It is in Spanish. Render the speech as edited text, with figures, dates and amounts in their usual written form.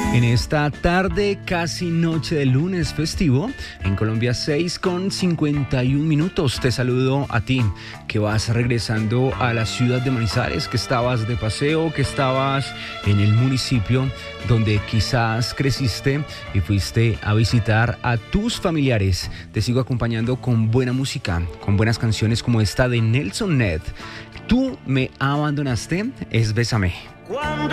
En esta tarde, casi noche de lunes festivo, en Colombia 6:51. Te saludo a ti, que vas regresando a la ciudad de Manizales, que estabas de paseo, que estabas en el municipio donde quizás creciste y fuiste a visitar a tus familiares. Te sigo acompañando con buena música, con buenas canciones como esta de Nelson Ned. Tú me abandonaste, es Bésame.